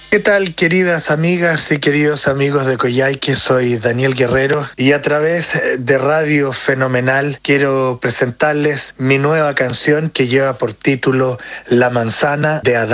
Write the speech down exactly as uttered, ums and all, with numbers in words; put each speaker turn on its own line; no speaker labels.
¿Qué tal, queridas amigas y queridos amigos de Coyhaique? Soy Daniel Guerrero y a través de Radio Fenomenal quiero presentarles mi nueva canción que lleva por título La manzana de Adán.